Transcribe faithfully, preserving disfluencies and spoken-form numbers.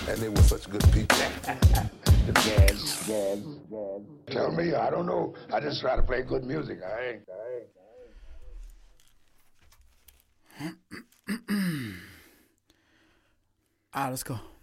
And they were such good people. The jazz, jazz, jazz. Tell me, I don't know. I just try to play good music. I ain't, I ain't. All right, let's go.